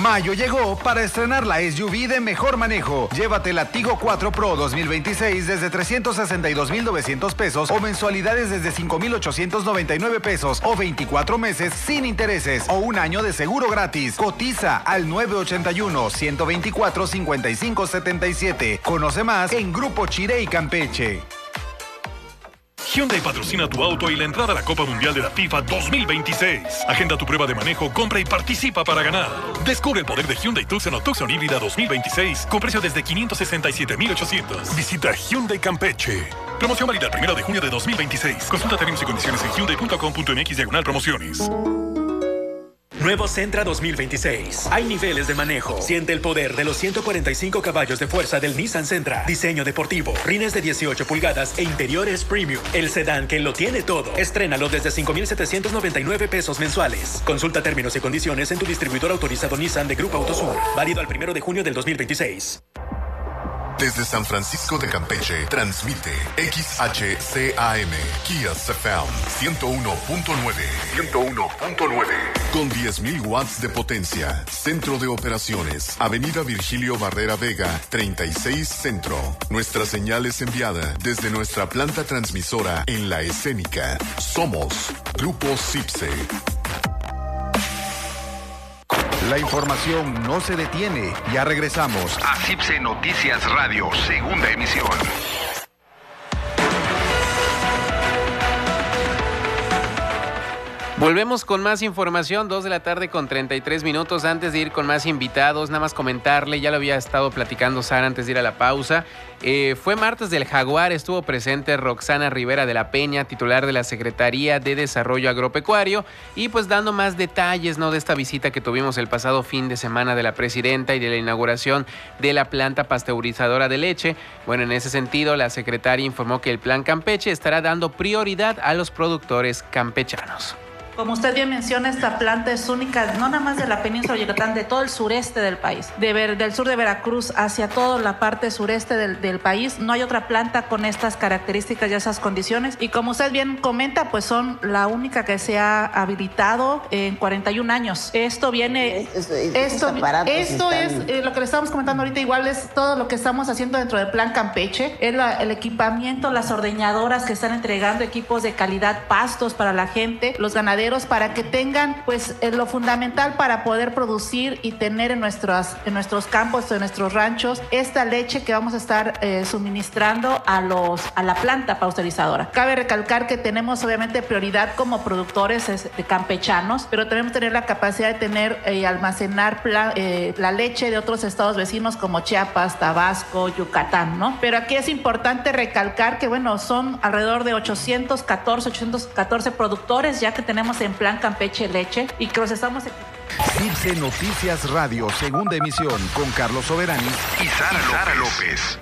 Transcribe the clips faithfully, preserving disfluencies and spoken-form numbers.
Mayo llegó para estrenar la S U V de mejor manejo. Llévate la Tigo cuatro Pro dos mil veintiséis desde trescientos sesenta y dos mil novecientos pesos o mensualidades desde cinco mil ochocientos noventa y nueve pesos o veinticuatro meses sin intereses o un año de seguro gratis. Cotiza al nueve ochenta y uno, ciento veinticuatro, cincuenta y cinco setenta y siete. Conoce más en Grupo Chirey Campeche. Hyundai patrocina tu auto y la entrada a la Copa Mundial de la FIFA dos mil veintiséis. Agenda tu prueba de manejo, compra y participa para ganar. Descubre el poder de Hyundai Tucson o Tucson híbrida dos mil veintiséis con precio desde quinientos sesenta y siete mil ochocientos. Visita Hyundai Campeche. Promoción válida el primero de junio de dos mil veintiséis. Consulta términos y condiciones en hyundai punto com punto m x diagonal promociones. Nuevo Sentra dos mil veintiséis. Hay niveles de manejo. Siente el poder de los ciento cuarenta y cinco caballos de fuerza del Nissan Sentra. Diseño deportivo, rines de dieciocho pulgadas e interiores premium. El sedán que lo tiene todo. Estrénalo desde cinco mil setecientos noventa y nueve pesos mensuales. Consulta términos y condiciones en tu distribuidor autorizado Nissan de Grupo Autosur. Válido al primero de junio del dos mil veintiséis. Desde San Francisco de Campeche, transmite X H C A M, Kias F M, ciento uno punto nueve. ciento uno punto nueve. Con diez mil watts de potencia. Centro de operaciones. Avenida Virgilio Barrera Vega, treinta y seis Centro. Nuestra señal es enviada desde nuestra planta transmisora en La Escénica. Somos Grupo CIPSE. La información no se detiene. Ya regresamos a CIPSE Noticias Radio, segunda emisión. Volvemos con más información, dos de la tarde con treinta y tres minutos. Antes de ir con más invitados, nada más comentarle, ya lo había estado platicando Sara antes de ir a la pausa. Eh, fue martes del Jaguar, estuvo presente Roxana Rivera de la Peña, titular de la Secretaría de Desarrollo Agropecuario, y pues dando más detalles, ¿no?, de esta visita que tuvimos el pasado fin de semana de la presidenta y de la inauguración de la planta pasteurizadora de leche. Bueno, en ese sentido, la secretaria informó que el Plan Campeche estará dando prioridad a los productores campechanos. Como usted bien menciona, esta planta es única, no nada más de la península de Yucatán, de todo el sureste del país, de ver, del sur de Veracruz hacia toda la parte sureste del, del país. No hay otra planta con estas características y esas condiciones. Y como usted bien comenta, pues son la única que se ha habilitado en cuarenta y un años. Esto viene, es, es, esto, esto es están... eh, lo que le estamos comentando ahorita, igual es todo lo que estamos haciendo dentro del Plan Campeche, es la, el equipamiento, las ordeñadoras que están entregando equipos de calidad, pastos para la gente, los ganaderos, para que tengan pues lo fundamental para poder producir y tener en nuestros, en nuestros campos, en nuestros ranchos, esta leche que vamos a estar eh, suministrando a, los, a la planta pasteurizadora. Cabe recalcar que tenemos obviamente prioridad como productores de campechanos, pero tenemos que tener la capacidad de tener y eh, almacenar pla, eh, la leche de otros estados vecinos como Chiapas, Tabasco, Yucatán, ¿no? Pero aquí es importante recalcar que, bueno, son alrededor de ochocientos catorce, ochocientos catorce productores ya que tenemos en Plan Campeche Leche y que los estamos... CIPSE Noticias Radio, segunda emisión, con Carlos Soberani y Sara, y Sara López. López.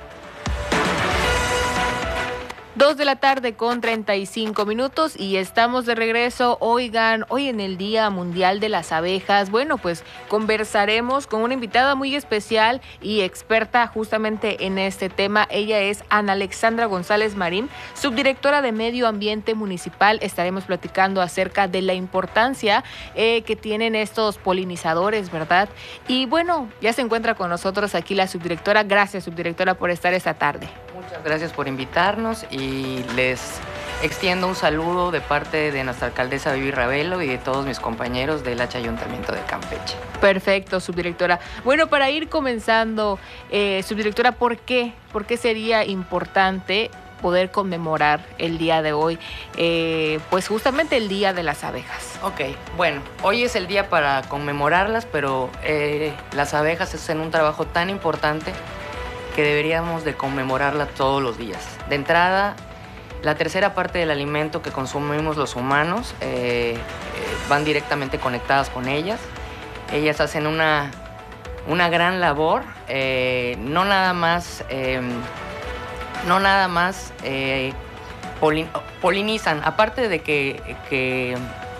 Dos de la tarde con treinta y cinco minutos y estamos de regreso. Oigan, hoy en el Día Mundial de las Abejas, bueno, pues conversaremos con una invitada muy especial y experta justamente en este tema. Ella es Ana Alexandra González Marín, subdirectora de Medio Ambiente Municipal. Estaremos platicando acerca de la importancia eh, que tienen estos polinizadores, ¿verdad? Y bueno, ya se encuentra con nosotros aquí la subdirectora. Gracias, subdirectora, por estar esta tarde. Muchas gracias por invitarnos y les extiendo un saludo de parte de nuestra alcaldesa Vivi Ravelo y de todos mis compañeros del H Ayuntamiento de Campeche. Perfecto, subdirectora. Bueno, para ir comenzando, eh, subdirectora, ¿por qué? ¿Por qué sería importante poder conmemorar el día de hoy, eh, pues justamente el Día de las Abejas? Ok, bueno, hoy es el día para conmemorarlas, pero eh, las abejas hacen un trabajo tan importante que deberíamos de conmemorarla todos los días. De entrada, la tercera parte del alimento que consumimos los humanos eh, eh, van directamente conectadas con ellas. Ellas hacen una, una gran labor, eh, no nada más, eh, no nada más eh, polin, polinizan, aparte de que, que...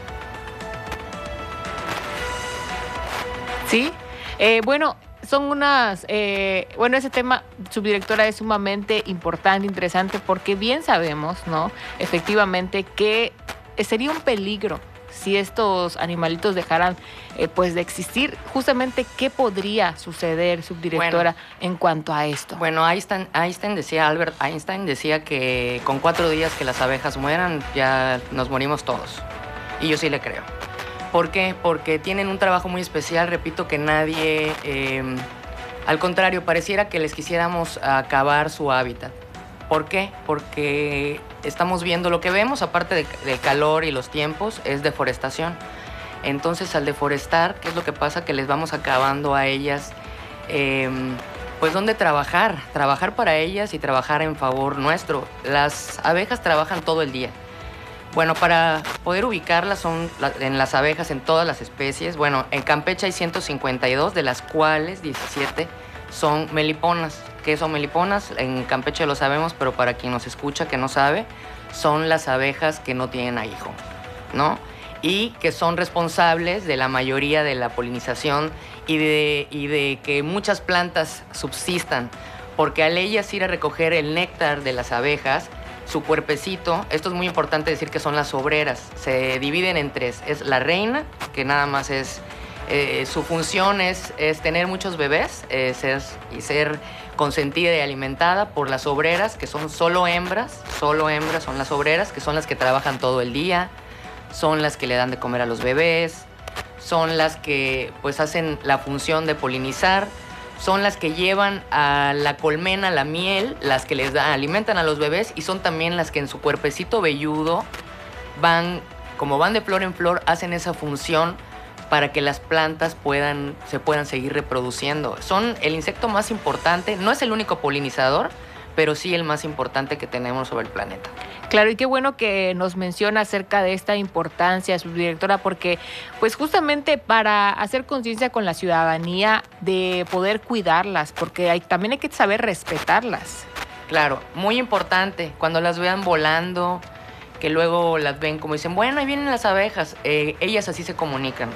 Sí, eh, bueno... Son unas, eh, bueno, ese tema, subdirectora, es sumamente importante, interesante, porque bien sabemos, ¿no?, efectivamente, que sería un peligro si estos animalitos dejaran eh, pues de existir, justamente qué podría suceder, subdirectora, bueno, en cuanto a esto. Bueno, Einstein, Einstein decía, Albert Einstein decía que con cuatro días que las abejas mueran, ya nos morimos todos. Y yo sí le creo. ¿Por qué? Porque tienen un trabajo muy especial, repito, que nadie... Eh, al contrario, pareciera que les quisiéramos acabar su hábitat. ¿Por qué? Porque estamos viendo lo que vemos, aparte de, del calor y los tiempos, es deforestación. Entonces, al deforestar, ¿qué es lo que pasa? Que les vamos acabando a ellas, eh, pues, ¿dónde trabajar? Trabajar para ellas y trabajar en favor nuestro. Las abejas trabajan todo el día. Bueno, para poder ubicarlas son en las abejas en todas las especies. Bueno, en Campeche hay ciento cincuenta y dos, de las cuales diecisiete son meliponas. ¿Qué son meliponas? En Campeche lo sabemos, pero para quien nos escucha que no sabe, son las abejas que no tienen ahijo, ¿no? Y que son responsables de la mayoría de la polinización y de, y de que muchas plantas subsistan, porque al ellas ir a recoger el néctar de las abejas, su cuerpecito, esto es muy importante decir que son las obreras, se dividen en tres. Es la reina, que nada más es, eh, su función es, es tener muchos bebés eh, ser, y ser consentida y alimentada por las obreras, que son solo hembras, solo hembras son las obreras, que son las que trabajan todo el día, son las que le dan de comer a los bebés, son las que pues hacen la función de polinizar, son las que llevan a la colmena la miel, las que les da, alimentan a los bebés, y son también las que en su cuerpecito velludo van, como van de flor en flor, hacen esa función para que las plantas puedan, se puedan seguir reproduciendo. Son el insecto más importante, no es el único polinizador, pero sí el más importante que tenemos sobre el planeta. Claro, y qué bueno que nos menciona acerca de esta importancia, subdirectora, porque pues justamente para hacer conciencia con la ciudadanía de poder cuidarlas, porque hay, también hay que saber respetarlas. Claro, muy importante, cuando las vean volando, que luego las ven como dicen, bueno, ahí vienen las abejas, eh, ellas así se comunican.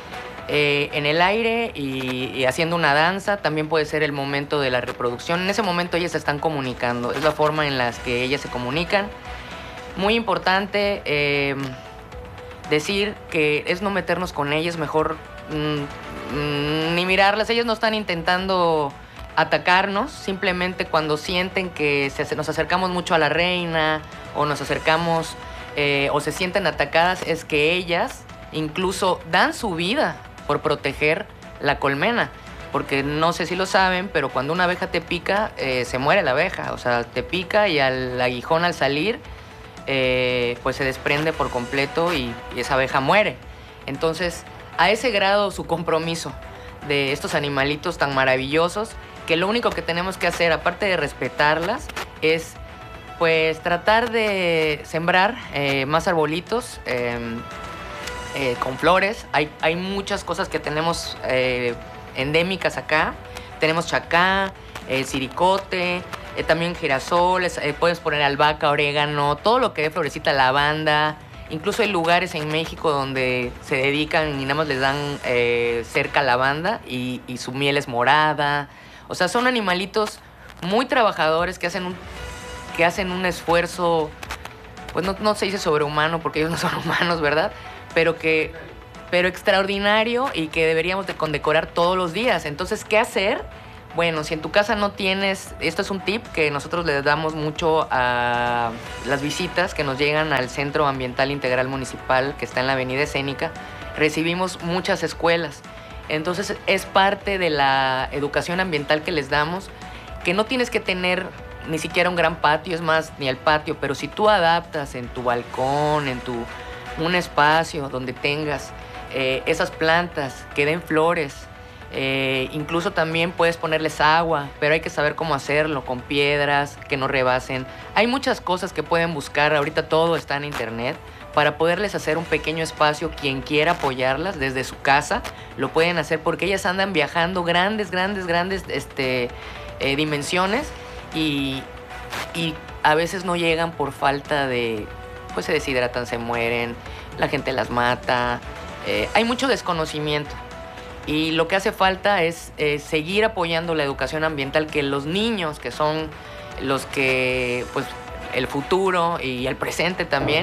Eh, en el aire y, y haciendo una danza, también puede ser el momento de la reproducción. En ese momento ellas se están comunicando, es la forma en la que ellas se comunican. Muy importante eh, decir que es no meternos con ellas, mejor mm, mm, ni mirarlas. Ellas no están intentando atacarnos, simplemente cuando sienten que se, nos acercamos mucho a la reina o nos acercamos eh, o se sienten atacadas, es que ellas incluso dan su vida por proteger la colmena, porque no sé si lo saben, pero cuando una abeja te pica, eh, se muere la abeja, o sea, te pica y al aguijón al salir, eh, pues se desprende por completo y, y esa abeja muere. Entonces, a ese grado su compromiso de estos animalitos tan maravillosos, que lo único que tenemos que hacer, aparte de respetarlas, es pues tratar de sembrar eh, más arbolitos, eh, Eh, con flores. Hay, hay muchas cosas que tenemos eh, endémicas acá. Tenemos chacá, eh, siricote, eh, también girasoles, eh, puedes poner albahaca, orégano, todo lo que dé florecita, lavanda. Incluso hay lugares en México donde se dedican y nada más les dan eh, cerca lavanda y, y su miel es morada. O sea, son animalitos muy trabajadores que hacen un, que hacen un esfuerzo, pues no, no se dice sobrehumano porque ellos no son humanos, ¿verdad? Pero que, pero extraordinario y que deberíamos de condecorar todos los días. Entonces, ¿qué hacer? Bueno, si en tu casa no tienes, esto es un tip que nosotros les damos mucho a las visitas que nos llegan al Centro Ambiental Integral Municipal, que está en la Avenida Escénica, recibimos muchas escuelas. Entonces, es parte de la educación ambiental que les damos, que no tienes que tener ni siquiera un gran patio, es más, ni el patio, pero si tú adaptas en tu balcón, en tu un espacio donde tengas eh, esas plantas que den flores, eh, incluso también puedes ponerles agua, pero hay que saber cómo hacerlo, con piedras que no rebasen. Hay muchas cosas que pueden buscar, ahorita todo está en internet, para poderles hacer un pequeño espacio. Quien quiera apoyarlas desde su casa, lo pueden hacer porque ellas andan viajando grandes, grandes, grandes este, eh, dimensiones y, y a veces no llegan por falta de... pues se deshidratan, se mueren, la gente las mata, eh, hay mucho desconocimiento y lo que hace falta es eh, seguir apoyando la educación ambiental, que los niños, que son los que, pues el futuro y el presente también,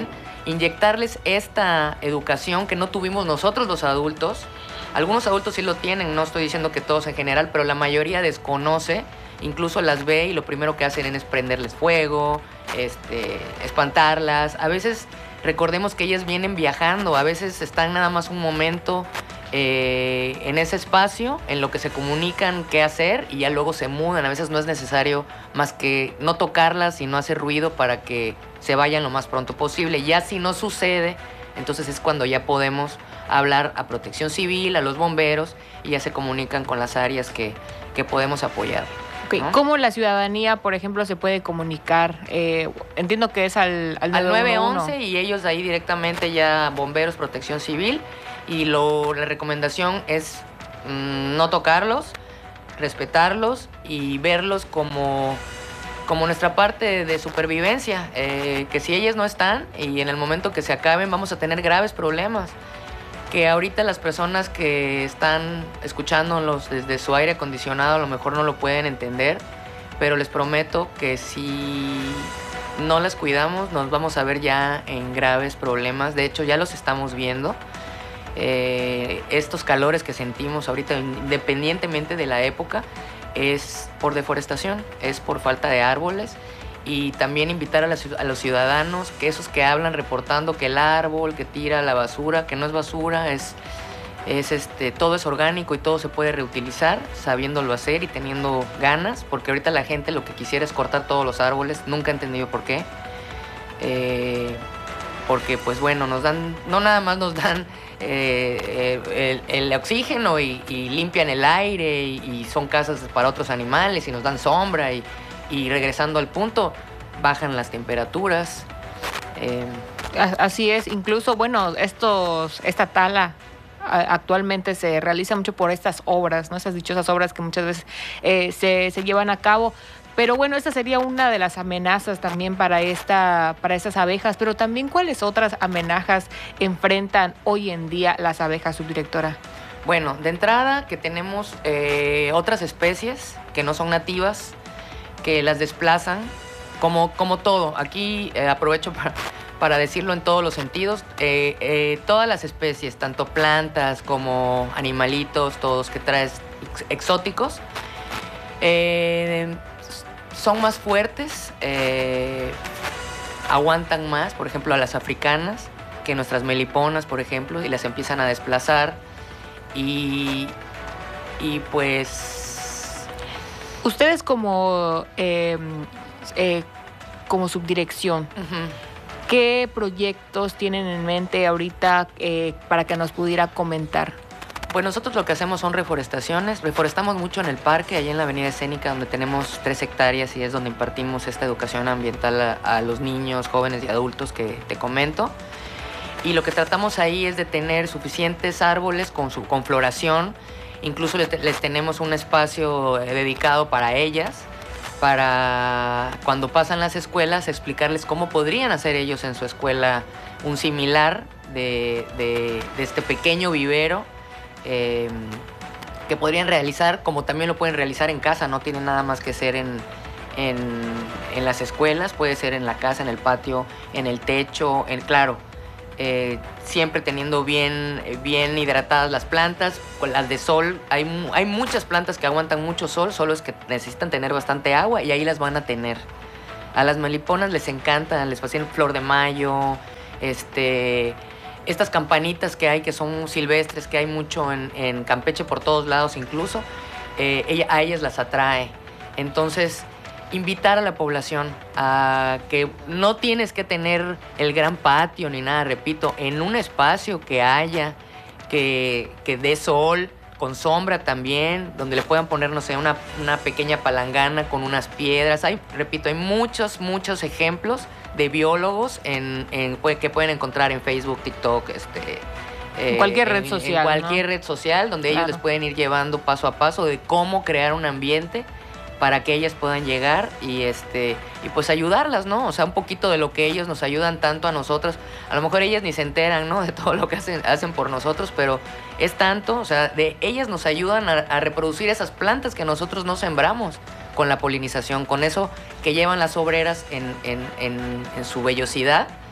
inyectarles esta educación que no tuvimos nosotros los adultos. Algunos adultos sí lo tienen, no estoy diciendo que todos en general, pero la mayoría desconoce, incluso las ve y lo primero que hacen es prenderles fuego, este, espantarlas. A veces recordemos que ellas vienen viajando, a veces están nada más un momento eh, en ese espacio, en lo que se comunican qué hacer y ya luego se mudan. A veces no es necesario más que no tocarlas y no hacer ruido para que se vayan lo más pronto posible. Ya si no sucede, entonces es cuando ya podemos hablar a Protección Civil, a los bomberos, y ya se comunican con las áreas que, que podemos apoyar. Okay. ¿No? ¿Cómo la ciudadanía, por ejemplo, se puede comunicar? Eh, entiendo que es al, al, al nueve once y ellos ahí directamente ya bomberos, Protección Civil, y lo, la recomendación es mmm, no tocarlos, respetarlos y verlos como, como nuestra parte de supervivencia, eh, que si ellas no están y en el momento que se acaben vamos a tener graves problemas. Que ahorita las personas que están escuchándolos desde su aire acondicionado a lo mejor no lo pueden entender, pero les prometo que si no las cuidamos nos vamos a ver ya en graves problemas. De hecho, ya los estamos viendo. Eh, estos calores que sentimos ahorita, independientemente de la época, es por deforestación, es por falta de árboles. Y también invitar a, la, a los ciudadanos, que esos que hablan reportando que el árbol, que tira la basura, que no es basura, es, es este, todo es orgánico y todo se puede reutilizar, sabiéndolo hacer y teniendo ganas, porque ahorita la gente lo que quisiera es cortar todos los árboles, nunca he entendido por qué. Eh, porque pues bueno, nos dan, no nada más nos dan eh, eh, el, el oxígeno y, y limpian el aire y, y son casas para otros animales y nos dan sombra y Y regresando al punto, bajan las temperaturas. Eh. Así es, incluso, bueno, estos, esta tala actualmente se realiza mucho por estas obras, ¿no? Esas dichosas obras que muchas veces eh, se, se llevan a cabo. Pero bueno, esta sería una de las amenazas también para, esta, para estas abejas. Pero también, ¿cuáles otras amenazas enfrentan hoy en día las abejas, subdirectora? Bueno, de entrada que tenemos eh, otras especies que no son nativas, que las desplazan, como, como todo. Aquí eh, aprovecho para, para decirlo en todos los sentidos. Eh, eh, todas las especies, tanto plantas como animalitos, todos que traes ex exóticos, eh, son más fuertes, eh, aguantan más, por ejemplo, a las africanas, que nuestras meliponas, por ejemplo, y las empiezan a desplazar. Y, y pues... Ustedes como, eh, eh, como subdirección, uh-huh. ¿qué proyectos tienen en mente ahorita eh, para que nos pudiera comentar? Pues nosotros lo que hacemos son reforestaciones. Reforestamos mucho en el parque, allá en la Avenida Escénica, donde tenemos tres hectáreas y es donde impartimos esta educación ambiental a, a los niños, jóvenes y adultos que te comento. Y lo que tratamos ahí es de tener suficientes árboles con, su, con floración. Incluso les, les tenemos un espacio dedicado para ellas, para cuando pasan las escuelas explicarles cómo podrían hacer ellos en su escuela un similar de, de, de este pequeño vivero eh, que podrían realizar, como también lo pueden realizar en casa, no tiene nada más que ser en, en, en las escuelas, puede ser en la casa, en el patio, en el techo, en, claro. Eh, siempre teniendo bien, bien hidratadas las plantas, con las de sol. Hay, hay muchas plantas que aguantan mucho sol, solo es que necesitan tener bastante agua y ahí las van a tener. A las meliponas les encanta, les fascina flor de mayo, este, estas campanitas que hay que son silvestres, que hay mucho en, en Campeche por todos lados incluso, eh, ella, a ellas las atrae. Entonces, invitar a la población a que no tienes que tener el gran patio ni nada, repito, en un espacio que haya, que, que dé sol, con sombra también, donde le puedan poner, no sé, una, una pequeña palangana con unas piedras. Hay, repito, hay muchos, muchos ejemplos de biólogos en, en, que pueden encontrar en Facebook, TikTok, este, en cualquier eh, red en, social. En cualquier ¿no? red social, donde Claro. ellos les pueden ir llevando paso a paso de cómo crear un ambiente para que ellas puedan llegar y este y pues ayudarlas, ¿no? O sea, un poquito de lo que ellos nos ayudan tanto a nosotros. A lo mejor ellas ni se enteran, ¿no? De todo lo que hacen, hacen por nosotros, pero es tanto, o sea, de ellas nos ayudan a, a reproducir esas plantas que nosotros no sembramos con la polinización, con eso que llevan las obreras en, en, en, en su vellosidad.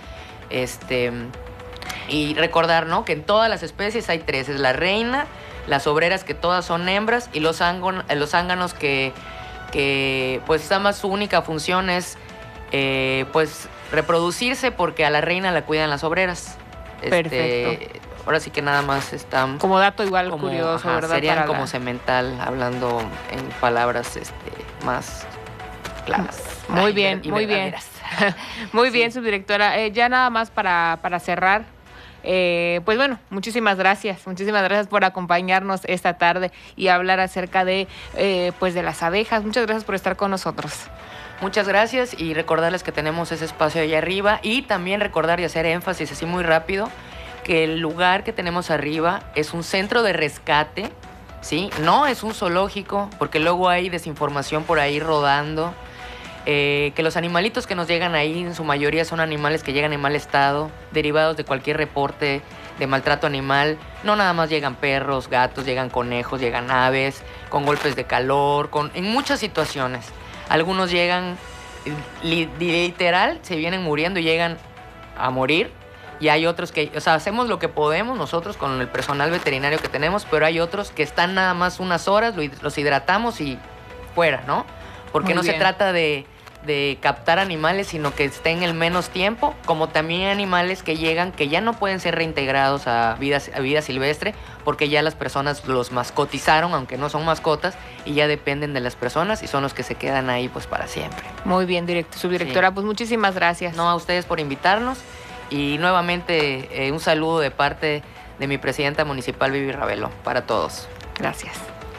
Este, y recordar, ¿no?, que en todas las especies hay tres. Es la reina, las obreras, que todas son hembras, y los, ángon, los zánganos que, que pues esta más su única función es eh, pues reproducirse, porque a la reina la cuidan las obreras. Este, Perfecto. Ahora sí que nada más están... Como dato igual como, curioso, ajá, ¿verdad? Serían Para como la... semental, hablando en palabras este, más claras. Muy Ay, bien, y muy bien. verdaderas. Muy Sí. bien, subdirectora. Eh, ya nada más para, para cerrar. Eh, pues bueno, muchísimas gracias, muchísimas gracias por acompañarnos esta tarde y hablar acerca de, eh, pues de las abejas. Muchas gracias por estar con nosotros. Muchas gracias, y recordarles que tenemos ese espacio allá arriba, y también recordar y hacer énfasis así muy rápido que el lugar que tenemos arriba es un centro de rescate, ¿sí? No es un zoológico, porque luego hay desinformación por ahí rodando. Eh, que los animalitos que nos llegan ahí en su mayoría son animales que llegan en mal estado, derivados de cualquier reporte de maltrato animal. No nada más llegan perros, gatos, llegan conejos, llegan aves, con golpes de calor, con, en muchas situaciones. Algunos llegan, li, literal, se vienen muriendo y llegan a morir. Y hay otros que, o sea, hacemos lo que podemos nosotros con el personal veterinario que tenemos, pero hay otros que están nada más unas horas, los hidratamos y fuera, ¿no? Porque Muy no bien. se trata de, de captar animales, sino que estén el menos tiempo, como también hay animales que llegan que ya no pueden ser reintegrados a vida, a vida silvestre, porque ya las personas los mascotizaron, aunque no son mascotas, y ya dependen de las personas y son los que se quedan ahí pues para siempre. Muy bien, directo, subdirectora. Sí. Pues muchísimas gracias. No, a ustedes por invitarnos, y nuevamente eh, un saludo de parte de mi presidenta municipal, Vivi Ravelo, para todos. Gracias.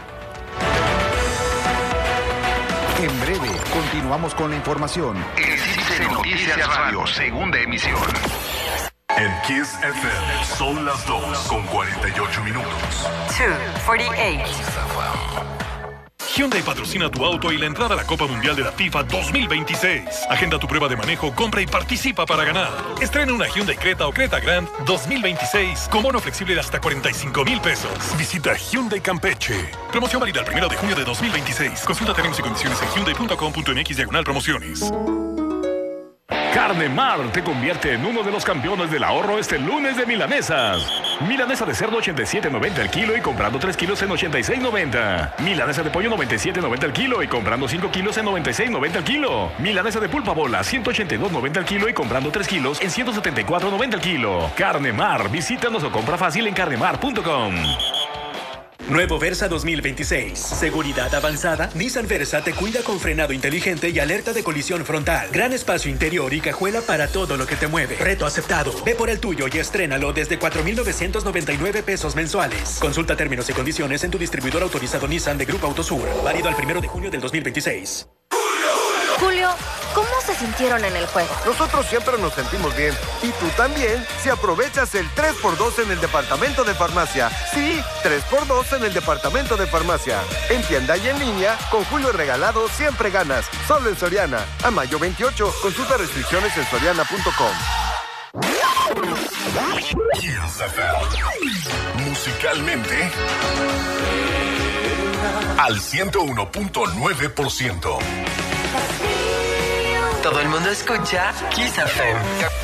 En breve, continuamos con la información. En C I B S E Noticias Radio, segunda emisión. En Kiss F M son las dos con cuarenta y ocho minutos. two forty-eight. Hyundai patrocina tu auto y la entrada a la Copa Mundial de la FIFA dos mil veintiséis. Agenda tu prueba de manejo, compra y participa para ganar. Estrena una Hyundai Creta o Creta Grand dos mil veintiséis con bono flexible de hasta cuarenta y cinco mil pesos. Visita Hyundai Campeche. Promoción válida el primero de junio de dos mil veintiséis. Consulta términos y condiciones en hyundai punto com punto m x diagonal promociones. Carne Mar te convierte en uno de los campeones del ahorro este lunes de milanesas. Milanesa de cerdo ochenta y siete noventa el kilo y comprando tres kilos en ochenta y seis noventa. Milanesa de pollo noventa y siete noventa el kilo y comprando cinco kilos en noventa y seis noventa el kilo. Milanesa de pulpa bola ciento ochenta y dos noventa el kilo y comprando tres kilos en ciento setenta y cuatro noventa el kilo. Carne Mar, visítanos o compra fácil en carnemar punto com. Nuevo Versa dos mil veintiséis. Seguridad avanzada. Nissan Versa te cuida con frenado inteligente y alerta de colisión frontal. Gran espacio interior y cajuela para todo lo que te mueve. Reto aceptado. Ve por el tuyo y estrénalo desde cuatro mil novecientos noventa y nueve pesos mensuales. Consulta términos y condiciones en tu distribuidor autorizado Nissan de Grupo Autosur. Válido al primero de junio del dos mil veintiséis. Julio, ¿cómo se sintieron en el juego? Nosotros siempre nos sentimos bien. Y tú también, si aprovechas el tres por dos en el departamento de farmacia. Sí, tres por dos en el departamento de farmacia. En tienda y en línea, con Julio regalado siempre ganas. Solo en Soriana. A mayo veintiocho. Consulta restricciones en soriana punto com. Kiss F M. Musicalmente al ciento uno punto nueve por ciento. Todo el mundo escucha Kiss F M.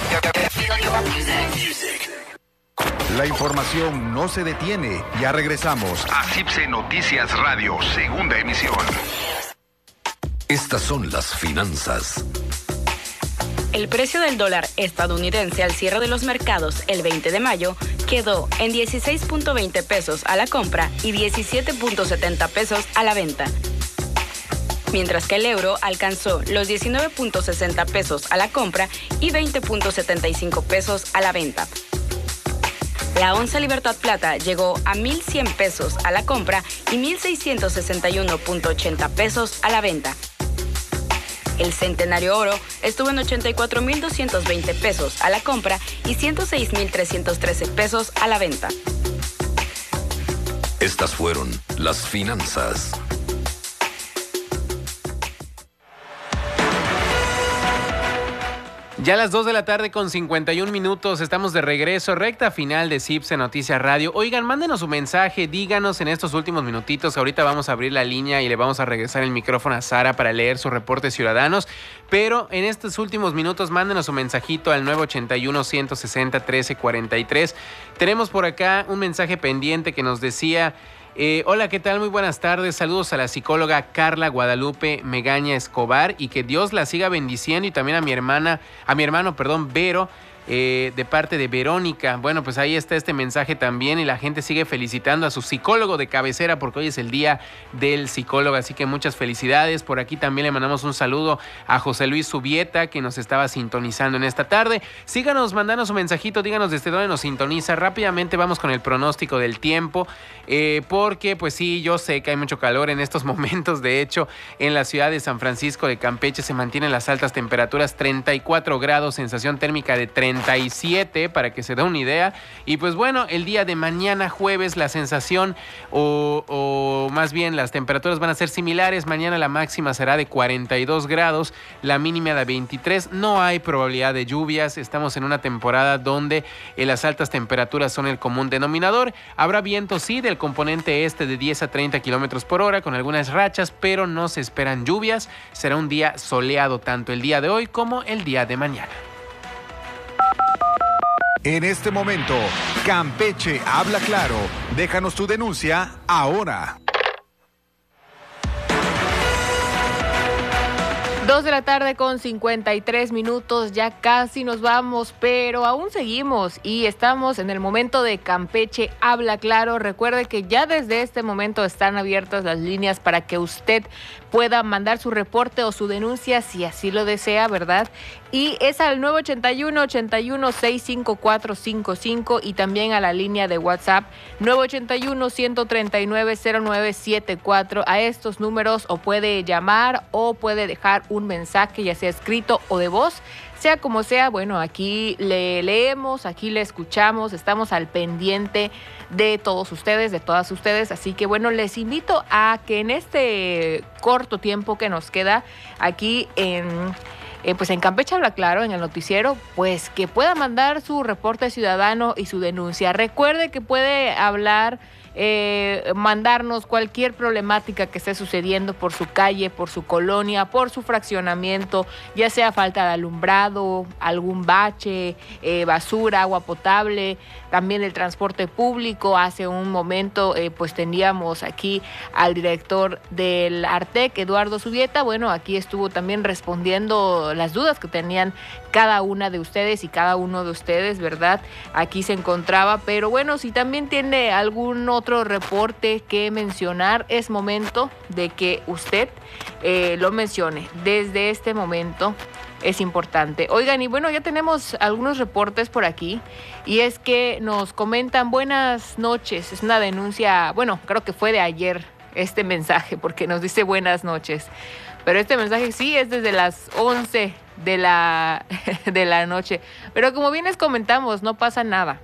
La información no se detiene. Ya regresamos A C I B S E Noticias Radio, segunda emisión. Estas son las finanzas. El precio del dólar estadounidense al cierre de los mercados el veinte de mayo quedó en dieciséis punto veinte pesos a la compra y diecisiete punto setenta pesos a la venta. Mientras que el euro alcanzó los diecinueve punto sesenta pesos a la compra y veinte punto setenta y cinco pesos a la venta. La onza Libertad Plata llegó a mil cien pesos a la compra y mil seiscientos sesenta y uno punto ochenta pesos a la venta. El Centenario Oro estuvo en ochenta y cuatro mil doscientos veinte pesos a la compra y ciento seis mil trescientos trece pesos a la venta. Estas fueron las finanzas. Ya a las dos de la tarde con cincuenta y un minutos, estamos de regreso, recta final de C I P S Noticias Radio. Oigan, mándenos su mensaje, díganos en estos últimos minutitos, ahorita vamos a abrir la línea y le vamos a regresar el micrófono a Sara para leer sus reportes ciudadanos, pero en estos últimos minutos mándenos su mensajito al nueve ochenta y uno, ciento sesenta, trece cuarenta y tres. Tenemos por acá un mensaje pendiente que nos decía... Eh, hola, ¿qué tal? Muy buenas tardes. Saludos a la psicóloga Carla Guadalupe Megaña Escobar y que Dios la siga bendiciendo, y también a mi hermana, a mi hermano, perdón, Vero, eh, de parte de Verónica. Bueno, pues ahí está este mensaje también, y la gente sigue felicitando a su psicólogo de cabecera porque hoy es el día del psicólogo, así que muchas felicidades. Por aquí también le mandamos un saludo a José Luis Subieta, que nos estaba sintonizando en esta tarde. Síganos, mandanos un mensajito, díganos desde dónde nos sintoniza. Rápidamente vamos con el pronóstico del tiempo, eh, porque pues sí, yo sé que hay mucho calor en estos momentos. De hecho, en la ciudad de San Francisco de Campeche se mantienen las altas temperaturas, treinta y cuatro grados, sensación térmica de treinta y siete, para que se dé una idea. Y pues bueno, el día de mañana jueves la sensación o, o más bien las temperaturas van a ser similares. Mañana la máxima será de cuarenta y dos grados, la mínima de veintitrés. No hay probabilidad de lluvias, estamos en una temporada donde eh, las altas temperaturas son el común denominador. Habrá viento sí del componente este de diez a treinta kilómetros por hora con algunas rachas, pero no se esperan lluvias. Será un día soleado tanto el día de hoy como el día de mañana. En este momento, Campeche habla claro. Déjanos tu denuncia ahora. Dos de la tarde con cincuenta y tres minutos, ya casi nos vamos, pero aún seguimos y estamos en el momento de Campeche Habla Claro. Recuerde que ya desde este momento están abiertas las líneas para que usted pueda mandar su reporte o su denuncia si así lo desea, ¿verdad? Y es al nueve ochenta y uno, ochenta y uno, sesenta y cinco cuatrocientos cincuenta y cinco y también a la línea de WhatsApp nueve ochenta y uno, ciento treinta y nueve, cero nueve setenta y cuatro. A estos números o puede llamar o puede dejar un mensaje, ya sea escrito o de voz. Sea como sea, bueno, aquí le leemos, aquí le escuchamos, estamos al pendiente de todos ustedes, de todas ustedes. Así que bueno, les invito a que en este corto tiempo que nos queda aquí en... Eh, pues en Campeche Habla Claro, en el noticiero, pues que pueda mandar su reporte ciudadano y su denuncia. Recuerde que puede hablar, eh, mandarnos cualquier problemática que esté sucediendo por su calle, por su colonia, por su fraccionamiento, ya sea falta de alumbrado, algún bache, eh, basura, agua potable, también el transporte público. Hace un momento eh, pues teníamos aquí al director del Artec, Eduardo Subieta. Bueno, aquí estuvo también respondiendo las dudas que tenían cada una de ustedes y cada uno de ustedes, ¿verdad? Aquí se encontraba, pero bueno, si también tiene algún otro reporte que mencionar, es momento de que usted eh, lo mencione. Desde este momento es importante. Oigan, y bueno, ya tenemos algunos reportes por aquí, y es que nos comentan buenas noches. Es una denuncia, bueno, creo que fue de ayer este mensaje, porque nos dice buenas noches. Pero este mensaje sí es desde las once de la, de la noche. Pero como bien les comentamos, no pasa nada.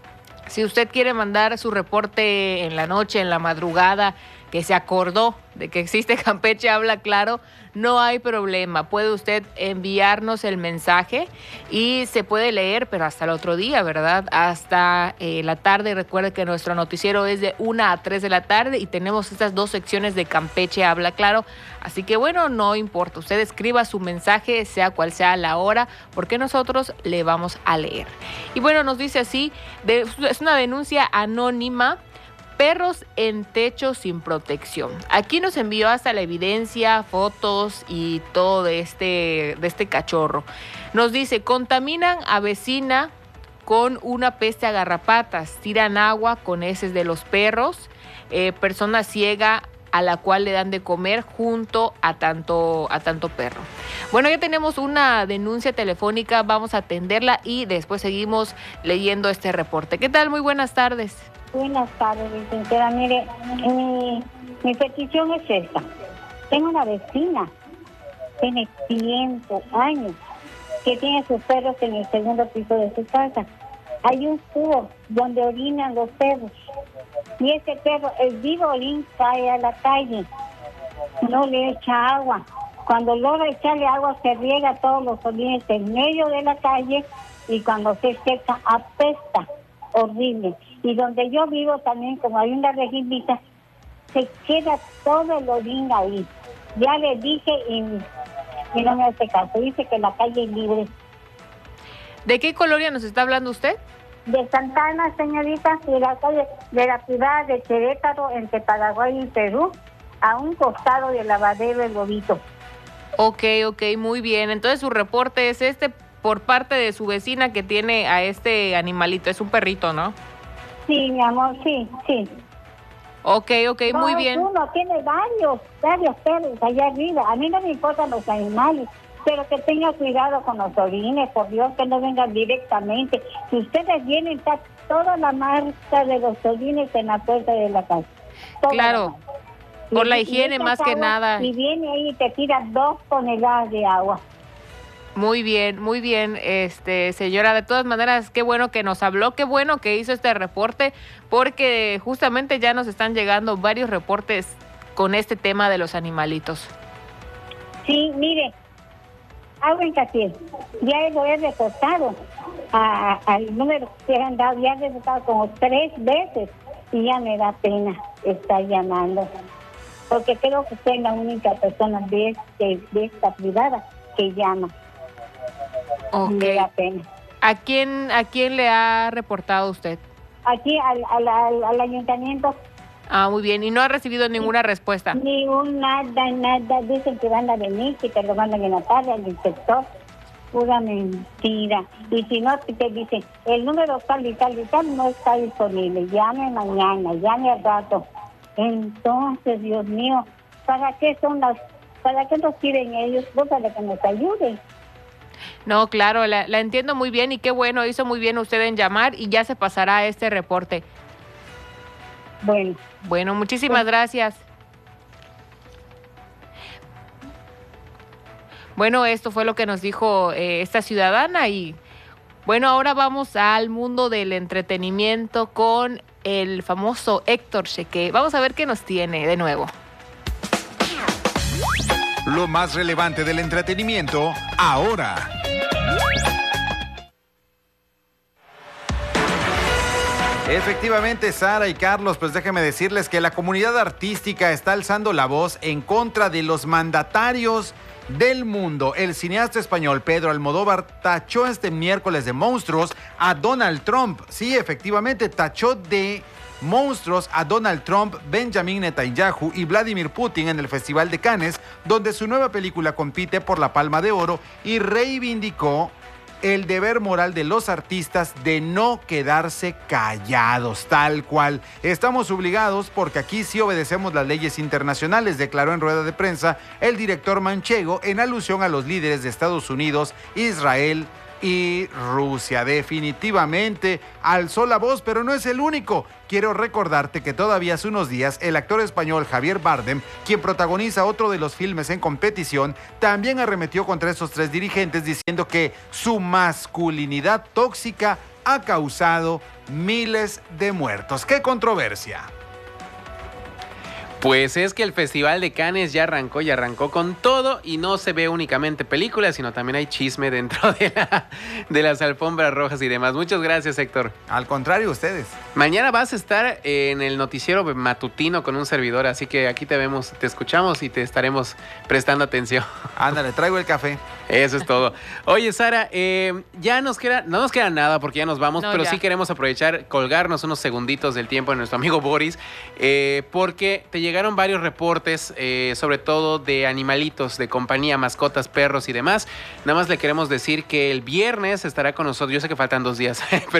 Si usted quiere mandar su reporte en la noche, en la madrugada, que se acordó de que existe Campeche Habla Claro, no hay problema. Puede usted enviarnos el mensaje y se puede leer, pero hasta el otro día, ¿verdad? Hasta eh, la tarde. Recuerde que nuestro noticiero es de una a tres de la tarde y tenemos estas dos secciones de Campeche Habla Claro. Así que bueno, no importa. Usted escriba su mensaje, sea cual sea la hora, porque nosotros le vamos a leer. Y bueno, nos dice así, de, es una denuncia anónima. Perros en techo sin protección. Aquí nos envió hasta la evidencia, fotos y todo de este, de este cachorro. Nos dice, contaminan a vecina con una peste a garrapatas, tiran agua con heces de los perros, eh, persona ciega a la cual le dan de comer junto a tanto, a tanto perro. Bueno, ya tenemos una denuncia telefónica, vamos a atenderla y después seguimos leyendo este reporte. ¿Qué tal? Muy buenas tardes. Buenas tardes, licenciada. Mire, mi, mi petición es esta. Tengo una vecina, tiene cientos años, que tiene sus perros en el segundo piso de su casa. Hay un cubo donde orinan los perros. Y ese perro, el vivo orín, cae a la calle. No le echa agua. Cuando logra echarle agua, se riega todos los olines en medio de la calle y cuando se seca, apesta, horrible. Y donde yo vivo también, como hay una rejimita, se queda todo el orín ahí. Ya le dije y, y no me hace caso, dice que la calle es libre. ¿De qué colonia nos está hablando usted? De Santana, señorita, de la calle de la ciudad de Querétaro, entre Paraguay y Perú, a un costado del lavadero El Lobito. Ok, ok, muy bien. Entonces su reporte es este por parte de su vecina que tiene a este animalito. Es un perrito, ¿no? Sí, mi amor, sí, sí. Ok, ok, no, muy bien. Uno tiene varios, varios perros allá arriba. A mí no me importan los animales, pero que tenga cuidado con los orines, por Dios, que no vengan directamente. Si ustedes vienen, está toda la marca de los orines en la puerta de la casa. Toda claro. Por la higiene más que nada. Y viene ahí y te tira dos toneladas de agua. Muy bien, muy bien, este señora. De todas maneras, qué bueno que nos habló, qué bueno que hizo este reporte, porque justamente ya nos están llegando varios reportes con este tema de los animalitos. Sí, mire, hago hincapié. Ya lo he reportado a, al número que han dado, ya he reportado como tres veces y ya me da pena estar llamando. Porque creo que soy la única persona de, este, de esta privada que llama. Okay. Me da pena. ¿A quién, ¿A quién le ha reportado usted? Aquí al, al, al, al ayuntamiento. Ah, muy bien. ¿Y no ha recibido ninguna sí. respuesta? Ni un nada, nada. Dicen que van a venir, que te lo mandan en la tarde al inspector. Pura mentira. Y si no, te dicen, el número tal y tal y tal no está disponible. Llame mañana, llame al rato. Entonces, Dios mío, ¿para qué son las, para qué nos quieren ellos? Pues para que nos ayuden. No, claro, la, la entiendo muy bien y qué bueno, hizo muy bien usted en llamar y ya se pasará este reporte. Bueno. Bueno, muchísimas pues, gracias. Bueno, esto fue lo que nos dijo eh, esta ciudadana y bueno, ahora vamos al mundo del entretenimiento con el famoso Héctor Cheque. Vamos a ver qué nos tiene de nuevo. Lo más relevante del entretenimiento ahora. Efectivamente, Sara y Carlos, pues déjenme decirles que la comunidad artística está alzando la voz en contra de los mandatarios del mundo. El cineasta español Pedro Almodóvar tachó este miércoles de monstruos a Donald Trump. Sí, efectivamente, tachó de monstruos a Donald Trump, Benjamin Netanyahu y Vladimir Putin en el Festival de Cannes, donde su nueva película compite por la Palma de Oro, y reivindicó el deber moral de los artistas de no quedarse callados, tal cual. Estamos obligados porque aquí sí obedecemos las leyes internacionales, declaró en rueda de prensa el director manchego en alusión a los líderes de Estados Unidos, Israel y Rusia. Definitivamente alzó la voz, pero no es el único. Quiero recordarte que todavía hace unos días el actor español Javier Bardem, quien protagoniza otro de los filmes en competición, también arremetió contra esos tres dirigentes diciendo que su masculinidad tóxica ha causado miles de muertos. ¡Qué controversia! Pues es que el Festival de Cannes ya arrancó y arrancó con todo y no se ve únicamente películas, sino también hay chisme dentro de, la, de las alfombras rojas y demás. Muchas gracias, Héctor. Al contrario, ustedes. Mañana vas a estar en el noticiero matutino con un servidor, así que aquí te vemos, te escuchamos y te estaremos prestando atención. Ándale, traigo el café. Eso es todo. Oye, Sara, eh, ya nos queda, no nos queda nada porque ya nos vamos, no, pero ya. sí queremos aprovechar, colgarnos unos segunditos del tiempo de nuestro amigo Boris, eh, porque te llegaron varios reportes, eh, sobre todo de animalitos, de compañía, mascotas, perros y demás. Nada más le queremos decir que el viernes estará con nosotros, yo sé que faltan dos días, pero